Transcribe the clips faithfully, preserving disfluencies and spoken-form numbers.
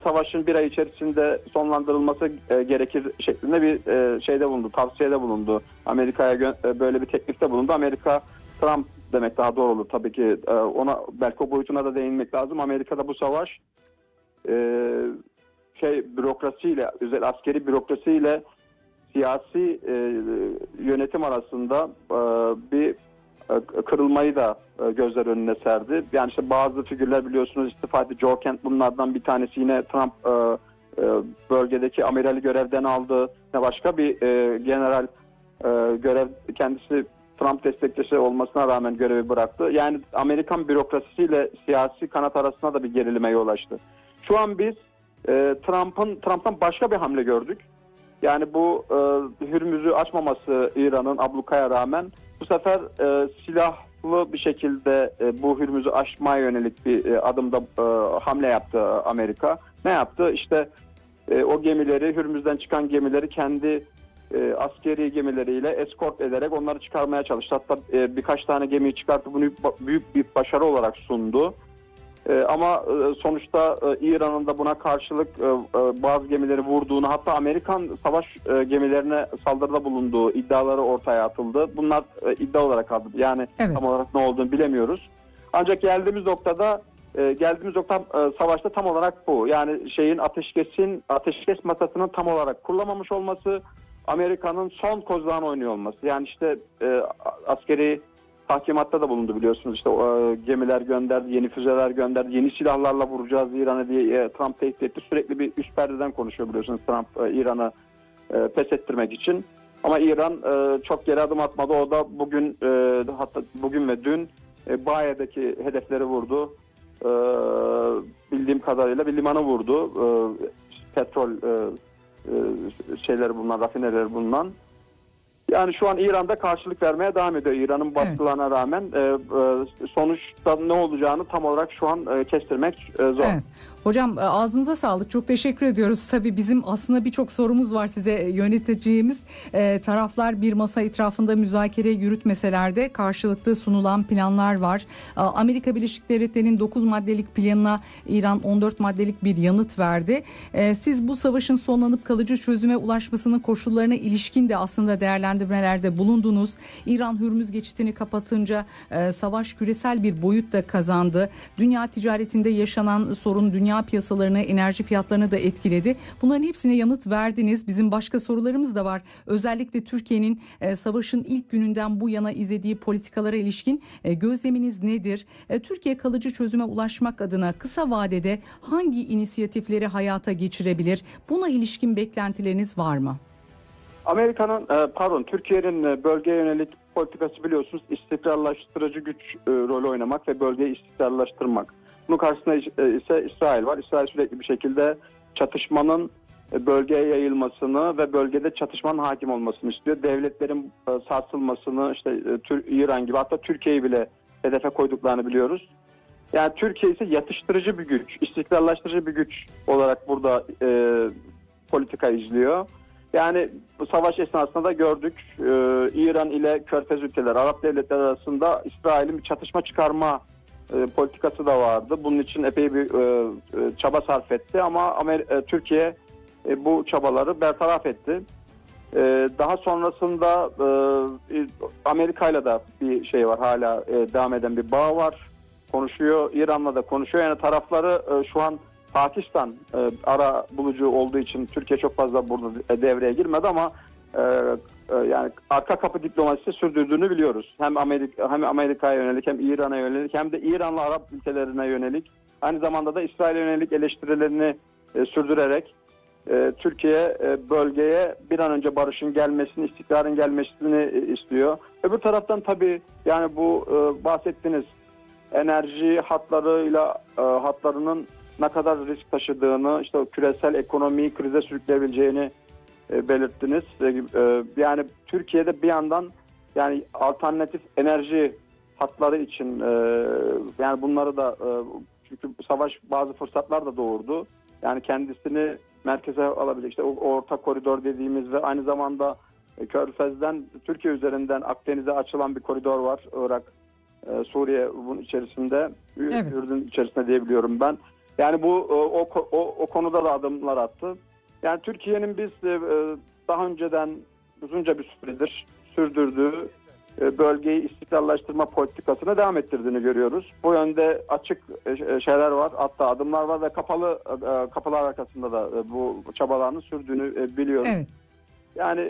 savaşın bir ay içerisinde sonlandırılması e, gerekir şeklinde bir e, şeyde bulundu, tavsiyede bulundu. Amerika'ya e, böyle bir teklifte bulundu. Amerika, Trump demek daha doğru olur tabii ki, e, ona belki o boyutuna da değinmek lazım. Amerika'da bu savaş e, şey bürokrasiyle, özel askeri bürokrasiyle siyasi e, yönetim arasında e, bir e, kırılmayı da e, gözler önüne serdi. Yani işte bazı figürler biliyorsunuz istifa etti. Joe Kent bunlardan bir tanesi. Yine Trump e, e, bölgedeki amirali görevden aldı. Ne başka bir e, general e, görev, kendisi Trump destekçisi olmasına rağmen görevi bıraktı. Yani Amerikan bürokrasisiyle siyasi kanat arasında da bir gerilime yol açtı. Şu an biz e, Trump'ın Trump'tan başka bir hamle gördük. Yani bu e, Hürmüz'ü açmaması İran'ın ablukaya rağmen bu sefer e, silahlı bir şekilde e, bu Hürmüz'ü aşmaya yönelik bir e, adımda e, hamle yaptı Amerika. Ne yaptı? İşte e, o gemileri, Hürmüz'den çıkan gemileri kendi e, askeri gemileriyle eskort ederek onları çıkarmaya çalıştı. Hatta e, birkaç tane gemiyi çıkarttı. Bunu büyük bir başarı olarak sundu. Ee, ama e, sonuçta e, İran'ın da buna karşılık e, e, bazı gemileri vurduğunu, hatta Amerikan savaş e, gemilerine saldırıda bulunduğu iddiaları ortaya atıldı. Bunlar e, iddia olarak kaldı. Yani evet. Tam olarak ne olduğunu bilemiyoruz. Ancak geldiğimiz noktada e, geldiğimiz nokta e, savaşta tam olarak bu. Yani şeyin ateşkesin ateşkes masasının tam olarak kurulamamış olması, Amerika'nın son kozlarını oynuyor olması. Yani işte e, askeri tahkimatta da bulundu biliyorsunuz. İşte e, gemiler gönderdi, yeni füzeler gönderdi, yeni silahlarla vuracağız İran'ı diye e, Trump tehdit etti. Sürekli bir üst perdeden konuşuyor biliyorsunuz Trump e, İran'ı e, pes ettirmek için. Ama İran e, çok geri adım atmadı. O da bugün e, hatta bugün ve dün e, Baye'deki hedefleri vurdu. E, bildiğim kadarıyla bir limanı vurdu. E, petrol e, e, şeyleri bulunan, rafineleri bulunan. Yani şu an İran'da karşılık vermeye devam ediyor. İran'ın baskılarına evet. rağmen e, e, sonuçta ne olacağını tam olarak şu an e, kestirmek e, zor. Evet. Hocam ağzınıza sağlık. Çok teşekkür ediyoruz. Tabii bizim aslında birçok sorumuz var size yöneteceğimiz. E, taraflar bir masa etrafında müzakere yürütmeseler de karşılıklı sunulan planlar var. E, Amerika Birleşik Devletleri'nin dokuz maddelik planına İran on dört maddelik bir yanıt verdi. E, siz bu savaşın sonlanıp kalıcı çözüme ulaşmasının koşullarına ilişkin de aslında değerlendirmelerde bulundunuz. İran Hürmüz geçitini kapatınca e, savaş küresel bir boyut da kazandı. Dünya ticaretinde yaşanan sorun dünya piyasalarını, enerji fiyatlarını da etkiledi. Bunların hepsine yanıt verdiniz. Bizim başka sorularımız da var. Özellikle Türkiye'nin e, savaşın ilk gününden bu yana izlediği politikalara ilişkin e, gözleminiz nedir? E, Türkiye kalıcı çözüme ulaşmak adına kısa vadede hangi inisiyatifleri hayata geçirebilir? Buna ilişkin beklentileriniz var mı? Amerika'nın, pardon Türkiye'nin bölgeye yönelik politikası biliyorsunuz istikrarlaştırıcı güç rolü oynamak ve bölgeyi istikrarlaştırmak. Bunun karşısında ise İsrail var. İsrail sürekli bir şekilde çatışmanın bölgeye yayılmasını ve bölgede çatışmanın hakim olmasını istiyor. Devletlerin sarsılmasını, işte İran gibi, hatta Türkiye'yi bile hedefe koyduklarını biliyoruz. Yani Türkiye ise yatıştırıcı bir güç, istikrarlaştırıcı bir güç olarak burada e, politika izliyor. Yani bu savaş esnasında da gördük, e, İran ile Körfez ülkeleri, Arap devletleri arasında İsrail'in bir çatışma çıkarma e, politikası da vardı. Bunun için epey bir e, e, çaba sarf etti ama Amer- e, Türkiye e, bu çabaları bertaraf etti. E, daha sonrasında e, Amerika ile de bir şey var, hala e, devam eden bir bağ var. Konuşuyor, İran'la da konuşuyor. Yani tarafları e, şu an Pakistan e, ara bulucu olduğu için Türkiye çok fazla burada devreye girmedi ama e, e, yani arka kapı diplomasisi sürdürdüğünü biliyoruz. Hem Amerika hem Amerika'ya yönelik, hem İran'a yönelik, hem de İran'la Arap ülkelerine yönelik, aynı zamanda da İsrail'e yönelik eleştirilerini e, sürdürerek e, Türkiye e, bölgeye bir an önce barışın gelmesini, istikrarın gelmesini e, istiyor. Öbür taraftan tabii yani bu e, bahsettiğiniz enerji hatlarıyla e, hatlarının ne kadar risk taşıdığını, işte küresel ekonomiyi krize sürükleyebileceğini e, belirttiniz. E, e, yani Türkiye'de bir yandan yani alternatif enerji hatları için e, yani bunları da e, çünkü savaş bazı fırsatlar da doğurdu. Yani kendisini merkeze alabilecek, işte o orta koridor dediğimiz ve aynı zamanda e, Körfez'den Türkiye üzerinden Akdeniz'e açılan bir koridor var. Irak, e, Suriye bunun içerisinde, evet. Ürdün içerisinde diyebiliyorum ben. Yani bu o, o, o konuda da adımlar attı. Yani Türkiye'nin biz daha önceden uzunca bir süredir sürdürdüğü bölgeyi istikrarlaştırma politikasına devam ettirdiğini görüyoruz. Bu yönde açık şeyler var, hatta adımlar var ve kapalı kapılar arkasında da bu çabalarının sürdüğünü biliyoruz. Evet. Yani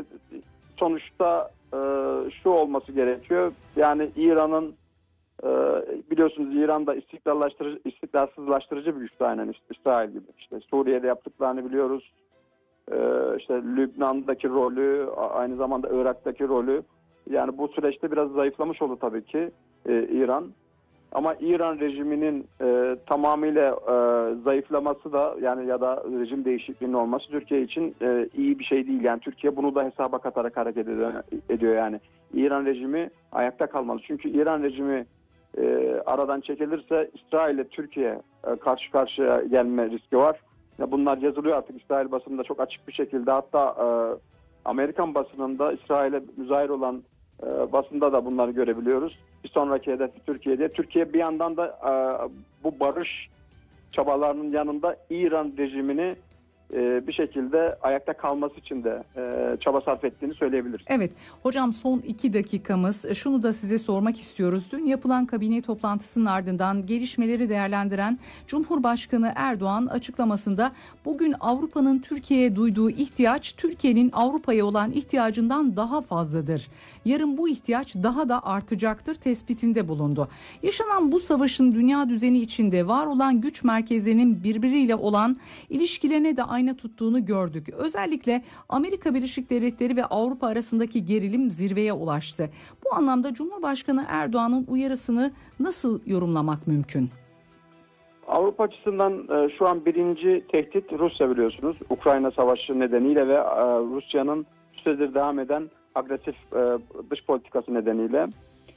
sonuçta şu olması gerekiyor. Yani İran'ın biliyorsunuz İran'da istikrarlaştırıcı, istikrarsızlaştırıcı bir güçtü aynen İsrail gibi. İşte Suriye'de yaptıklarını biliyoruz. İşte Lübnan'daki rolü, aynı zamanda Irak'taki rolü. Yani bu süreçte biraz zayıflamış oldu tabii ki e, İran. Ama İran rejiminin e, tamamıyla e, zayıflaması da yani ya da rejim değişikliğinin olması Türkiye için e, iyi bir şey değil. Yani Türkiye bunu da hesaba katarak hareket ediyor, ediyor yani. İran rejimi ayakta kalmalı. Çünkü İran rejimi e, aradan çekilirse İsrail ile Türkiye e, karşı karşıya gelme riski var. Ya bunlar yazılıyor artık İsrail basınında çok açık bir şekilde. Hatta e, Amerikan basınında İsrail'e müzahir olan e, basında da bunları görebiliyoruz. Bir sonraki hedefi Türkiye'de. Türkiye bir yandan da e, bu barış çabalarının yanında İran rejimini e, bir şekilde ayakta kalması için de e, çaba sarf ettiğini söyleyebiliriz. Evet hocam, son iki dakikamız. Şunu da size sormak istiyoruz. Dün yapılan kabine toplantısının ardından gelişmeleri değerlendiren Cumhurbaşkanı Erdoğan açıklamasında bugün Avrupa'nın Türkiye'ye duyduğu ihtiyaç Türkiye'nin Avrupa'ya olan ihtiyacından daha fazladır. Yarın bu ihtiyaç daha da artacaktır tespitinde bulundu. Yaşanan bu savaşın dünya düzeni içinde var olan güç merkezlerinin birbiriyle olan ilişkilerine de ayna tuttuğunu gördük. Özellikle Amerika Birleşik Devletleri ve Avrupa arasındaki gerilim zirveye ulaştı. Bu anlamda Cumhurbaşkanı Erdoğan'ın uyarısını nasıl yorumlamak mümkün? Avrupa açısından şu an birinci tehdit Rusya, biliyorsunuz. Ukrayna Savaşı nedeniyle ve Rusya'nın süredir devam eden agresif dış politikası nedeniyle.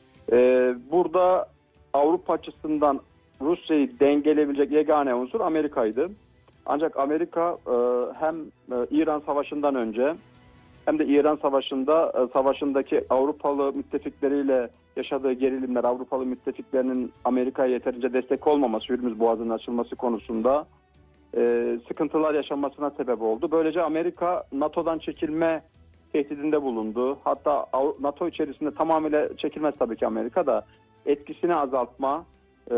Burada Avrupa açısından Rusya'yı dengeleyebilecek yegane unsur Amerika'ydı. Ancak Amerika hem İran Savaşı'ndan önce hem de İran Savaşı'nda savaşındaki Avrupalı müttefikleriyle yaşadığı gerilimler, Avrupalı müttefiklerinin Amerika'ya yeterince destek olmaması, Hürmüz Boğazı'nın açılması konusunda sıkıntılar yaşanmasına sebep oldu. Böylece Amerika NATO'dan çekilme tehdidinde bulundu. Hatta NATO içerisinde tamamıyla çekilmez tabii ki Amerika da etkisini azaltma e,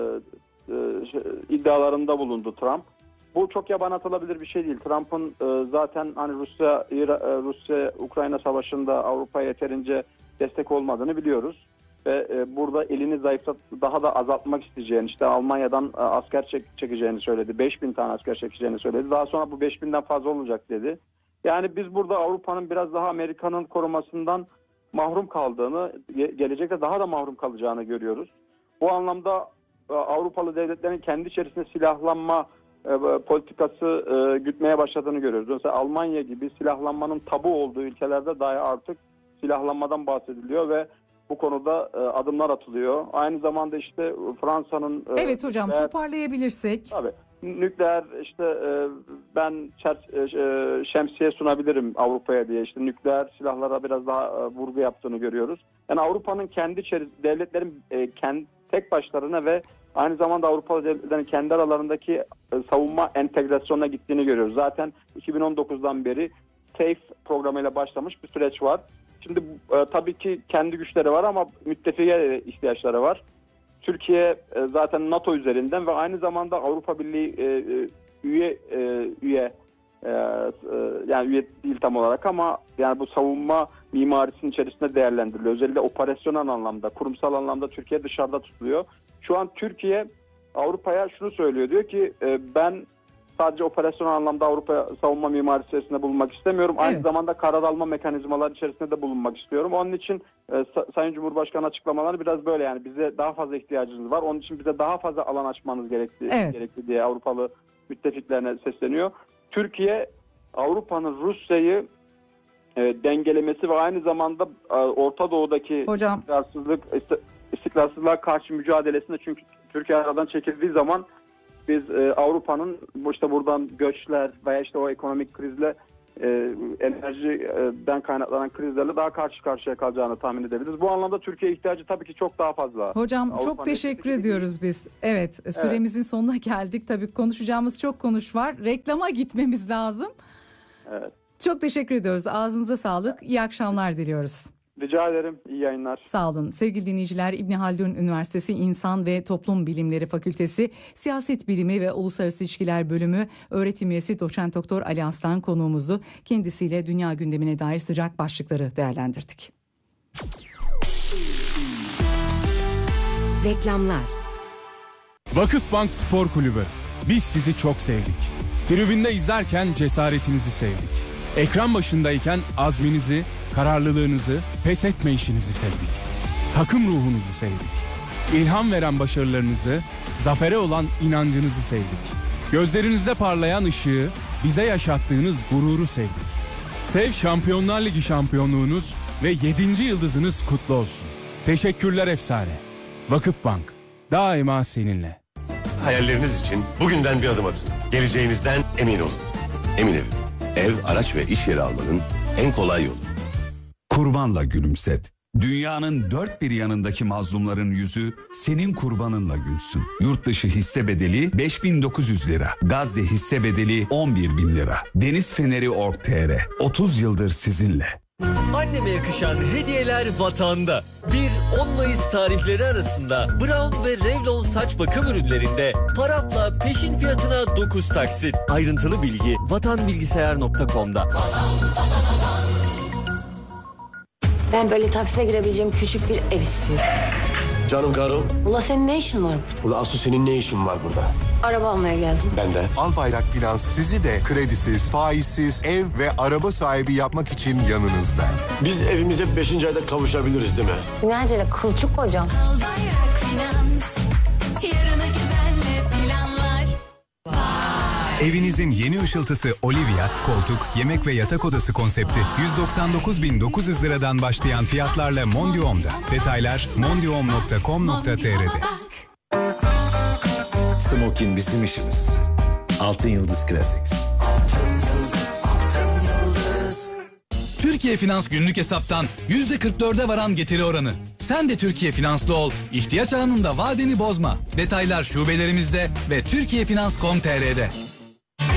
e, iddialarında bulundu Trump. Bu çok yabana atılabilir bir şey değil. Trump'ın e, zaten hani Rusya Rusya Ukrayna Savaşı'nda Avrupa'ya yeterince destek olmadığını biliyoruz. Ve e, burada elini zayıflat daha da azaltmak isteyeceğini, işte Almanya'dan e, asker çek, çekeceğini söyledi. beş bin tane asker çekeceğini söyledi. Daha sonra bu beş binden fazla olacak dedi. Yani biz burada Avrupa'nın biraz daha Amerika'nın korumasından mahrum kaldığını, gelecekte daha da mahrum kalacağını görüyoruz. Bu anlamda Avrupalı devletlerin kendi içerisinde silahlanma politikası gütmeye başladığını görüyoruz. Mesela Almanya gibi silahlanmanın tabu olduğu ülkelerde dahi artık silahlanmadan bahsediliyor ve bu konuda adımlar atılıyor. Aynı zamanda işte Fransa'nın... Evet hocam, nükleer, toparlayabilirsek. Tabii. Nükleer işte ben şemsiye sunabilirim Avrupa'ya diye işte nükleer silahlara biraz daha vurgu yaptığını görüyoruz. Yani Avrupa'nın kendi içerisinde devletlerin kendi tek başlarına ve aynı zamanda Avrupa devletlerinin kendi aralarındaki savunma entegrasyonuna gittiğini görüyoruz. Zaten iki bin on dokuzdan beri SAFE programıyla başlamış bir süreç var. Şimdi e, tabii ki kendi güçleri var ama müttefike ihtiyaçları var. Türkiye e, zaten NATO üzerinden ve aynı zamanda Avrupa Birliği e, e, üye e, üye e, e, yani üye değil tam olarak ama yani bu savunma mimarisinin içerisinde değerlendiriliyor. Özellikle operasyonel anlamda, kurumsal anlamda Türkiye dışarıda tutuluyor. Şu an Türkiye Avrupa'ya şunu söylüyor, diyor ki e, ben sadece operasyonel anlamda Avrupa savunma mimarisi içerisinde bulunmak istemiyorum. Aynı evet. zamanda karar alma mekanizmaları içerisinde de bulunmak istiyorum. Onun için e, Sayın Cumhurbaşkanı açıklamaları biraz böyle, yani bize daha fazla ihtiyacınız var. Onun için bize daha fazla alan açmanız gerekli, evet. gerekli diye Avrupalı müttefiklerine sesleniyor. Türkiye Avrupa'nın Rusya'yı e, dengelemesi ve aynı zamanda e, Orta Doğu'daki Hocam. istikrarsızlık istikrarsızlığa karşı mücadelesinde, çünkü Türkiye aradan çekildiği zaman biz e, Avrupa'nın işte buradan göçler veya işte o ekonomik krizle e, enerjiden kaynaklanan krizlerle daha karşı karşıya kalacağını tahmin edebiliriz. Bu anlamda Türkiye ihtiyacı tabii ki çok daha fazla. Hocam Avrupa'nın çok teşekkür eskisi ediyoruz biz. Evet, süremizin evet. sonuna geldik. Tabii konuşacağımız çok konuş var. Reklama gitmemiz lazım. Evet. Çok teşekkür ediyoruz. Ağzınıza sağlık. İyi akşamlar diliyoruz. Rica ederim. İyi yayınlar. Sağ olun. Sevgili dinleyiciler, İbni Haldun Üniversitesi İnsan ve Toplum Bilimleri Fakültesi Siyaset Bilimi ve Uluslararası İlişkiler Bölümü öğretim üyesi Doçent Doktor Ali Aslan konuğumuzdu. Kendisiyle dünya gündemine dair sıcak başlıkları değerlendirdik. Reklamlar. Vakıfbank Spor Kulübü. Biz sizi çok sevdik. Tribünde izlerken cesaretinizi sevdik. Ekran başındayken azminizi, kararlılığınızı, pes etmeyişinizi sevdik. Takım ruhunuzu sevdik. İlham veren başarılarınızı, zafere olan inancınızı sevdik. Gözlerinizde parlayan ışığı, bize yaşattığınız gururu sevdik. Sev Şampiyonlar Ligi şampiyonluğunuz ve yedinci yıldızınız kutlu olsun. Teşekkürler efsane. Vakıfbank, daima seninle. Hayalleriniz için bugünden bir adım atın. Geleceğinizden emin olun. Emin Ev. Ev, araç ve iş yeri almanın en kolay yolu. Kurbanla gülümset. Dünyanın dört bir yanındaki mazlumların yüzü senin kurbanınla gülsün. Yurt dışı hisse bedeli beş bin dokuz yüz lira. Gazze hisse bedeli on bir bin lira. Deniz Feneri nokta org nokta tr. otuz yıldır sizinle. Anneme yakışan hediyeler Vatan'da. bir on Mayıs tarihleri arasında Brown ve Revlon saç bakım ürünlerinde parafla peşin fiyatına dokuz taksit. Ayrıntılı bilgi vatanbilgisayar nokta com'da. Ben böyle taksiye girebileceğim küçük bir ev istiyorum. Canım karım. Ula senin ne işin var burada? Ula asıl senin ne işin var burada? Araba almaya geldim. Ben de. Albayrak Finans sizi de kredisiz, faizsiz ev ve araba sahibi yapmak için yanınızda. Biz evimize beşinci ayda kavuşabiliriz değil mi? Ne acele kılçık kocam. Albayrak Finans, yarına güvenle planlar. Evinizin yeni ışıltısı Olivia, koltuk, yemek ve yatak odası konsepti yüz doksan dokuz bin dokuz yüz liradan başlayan fiyatlarla Mondium'da. Detaylar mondium nokta com nokta tr'de. Smokin bizim işimiz. Altın Yıldız Classics. Türkiye Finans günlük hesaptan yüzde kırk dörde varan getiri oranı. Sen de Türkiye Finanslı ol. İhtiyaç anında vadeni bozma. Detaylar şubelerimizde ve türkiye finans nokta com nokta tr'de.